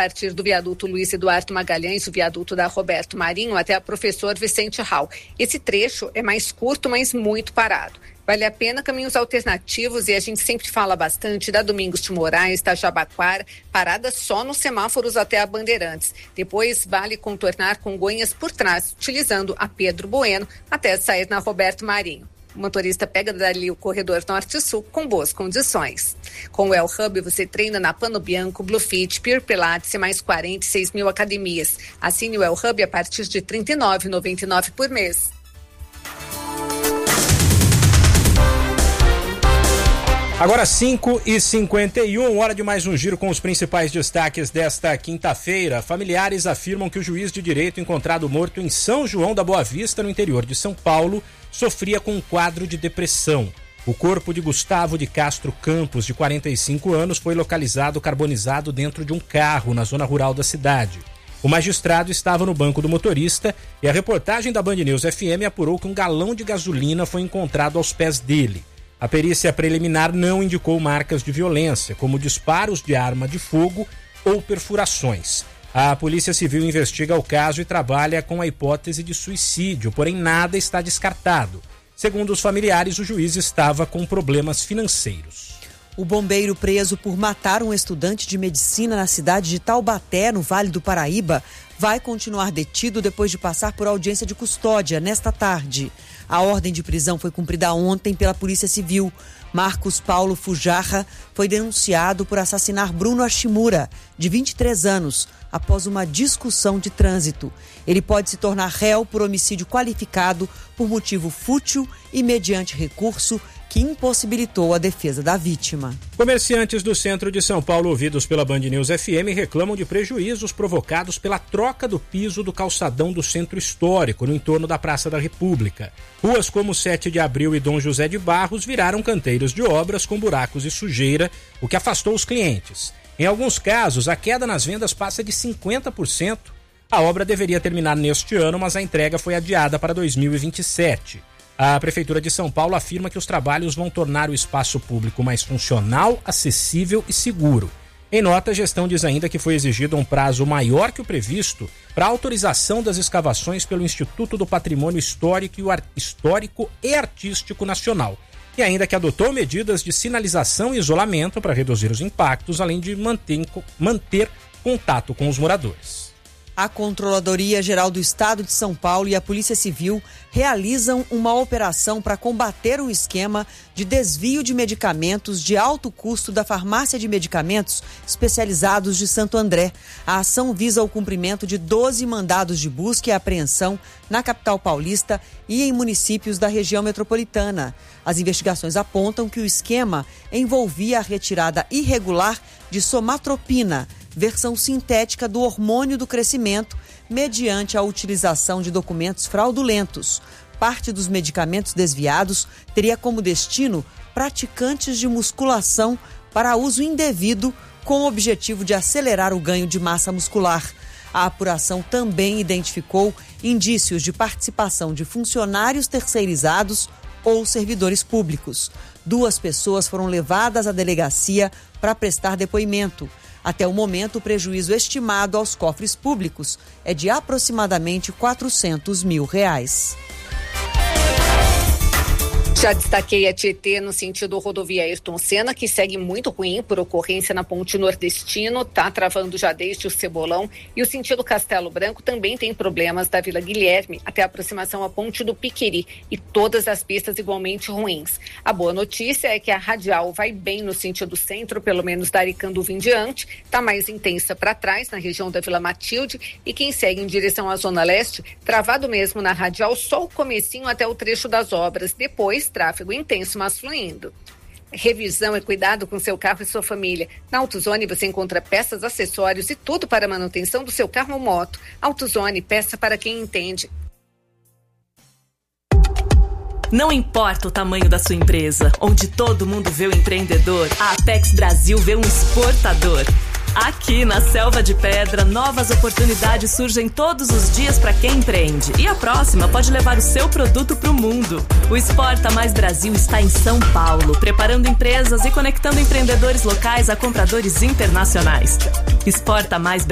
partir do viaduto Luiz Eduardo Magalhães, o viaduto da Roberto Marinho, até a Professor Vicente Hall. Esse trecho é mais curto, mas muito parado. Vale a pena caminhos alternativos e a gente sempre fala bastante da Domingos de Moraes, da Jabaquara, parada só nos semáforos até a Bandeirantes. Depois vale contornar Congonhas por trás, utilizando a Pedro Bueno até sair na Roberto Marinho. O motorista pega dali o corredor norte-sul com boas condições. Com o El Hub, você treina na Pano Bianco, Bluefit, Pure Pilates e mais 46 mil academias. Assine o El Hub a partir de R$ 39,99 por mês. Agora 5h51, hora de mais um giro com os principais destaques desta quinta-feira. Familiares afirmam que o juiz de direito encontrado morto em São João da Boa Vista, no interior de São Paulo, sofria com um quadro de depressão. O corpo de Gustavo de Castro Campos, de 45 anos, foi localizado carbonizado dentro de um carro na zona rural da cidade. O magistrado estava no banco do motorista e a reportagem da Band News FM apurou que um galão de gasolina foi encontrado aos pés dele. A perícia preliminar não indicou marcas de violência, como disparos de arma de fogo ou perfurações. A Polícia Civil investiga o caso e trabalha com a hipótese de suicídio, porém nada está descartado. Segundo os familiares, o juiz estava com problemas financeiros. O bombeiro preso por matar um estudante de medicina na cidade de Taubaté, no Vale do Paraíba, vai continuar detido depois de passar por audiência de custódia nesta tarde. A ordem de prisão foi cumprida ontem pela Polícia Civil. Marcos Paulo Fujarra foi denunciado por assassinar Bruno Ashimura, de 23 anos, após uma discussão de trânsito. Ele pode se tornar réu por homicídio qualificado por motivo fútil e mediante recurso que impossibilitou a defesa da vítima. Comerciantes do centro de São Paulo ouvidos pela Band News FM reclamam de prejuízos provocados pela troca do piso do calçadão do centro histórico no entorno da Praça da República. Ruas como 7 de Abril e Dom José de Barros viraram canteiros de obras com buracos e sujeira, o que afastou os clientes. Em alguns casos, a queda nas vendas passa de 50%. A obra deveria terminar neste ano, mas a entrega foi adiada para 2027. A Prefeitura de São Paulo afirma que os trabalhos vão tornar o espaço público mais funcional, acessível e seguro. Em nota, a gestão diz ainda que foi exigido um prazo maior que o previsto para a autorização das escavações pelo Instituto do Patrimônio Histórico e Artístico Nacional. E ainda que adotou medidas de sinalização e isolamento para reduzir os impactos, além de manter contato com os moradores. A Controladoria Geral do Estado de São Paulo e a Polícia Civil realizam uma operação para combater um esquema de desvio de medicamentos de alto custo da Farmácia de Medicamentos Especializados de Santo André. A ação visa o cumprimento de 12 mandados de busca e apreensão na capital paulista e em municípios da região metropolitana. As investigações apontam que o esquema envolvia a retirada irregular de somatropina, versão sintética do hormônio do crescimento, mediante a utilização de documentos fraudulentos. Parte dos medicamentos desviados teria como destino praticantes de musculação para uso indevido, com o objetivo de acelerar o ganho de massa muscular. A apuração também identificou indícios de participação de funcionários terceirizados ou servidores públicos. 2 pessoas foram levadas à delegacia para prestar depoimento. Até o momento, o prejuízo estimado aos cofres públicos é de aproximadamente R$400 mil. Já destaquei a Tietê no sentido rodovia Ayrton Senna, que segue muito ruim por ocorrência na ponte nordestino, está travando já desde o Cebolão, e o sentido Castelo Branco também tem problemas da Vila Guilherme até a aproximação à ponte do Piqueri, e todas as pistas igualmente ruins. A boa notícia é que a radial vai bem no sentido centro, pelo menos da Aricanduva em diante, está mais intensa para trás, na região da Vila Matilde, e quem segue em direção à Zona Leste, travado mesmo na radial, só o comecinho até o trecho das obras, depois tráfego intenso, mas fluindo. Revisão e cuidado com seu carro e sua família. Na AutoZone você encontra peças, acessórios e tudo para a manutenção do seu carro ou moto. AutoZone, peça para quem entende. Não importa o tamanho da sua empresa, onde todo mundo vê o empreendedor, a Apex Brasil vê um exportador. Aqui na Selva de Pedra, novas oportunidades surgem todos os dias para quem empreende. E a próxima pode levar o seu produto para o mundo. O Exporta Mais Brasil está em São Paulo, preparando empresas e conectando empreendedores locais a compradores internacionais. Exporta Mais